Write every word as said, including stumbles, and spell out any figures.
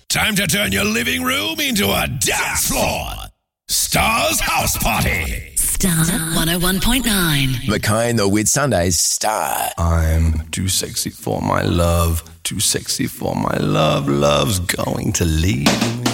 Time to turn your living room into a dance floor. Stars House Party. Star one oh one point nine. Mackay and the Whitsundays Star. I'm too sexy for my love. Too sexy for my love. Love's going to leave me.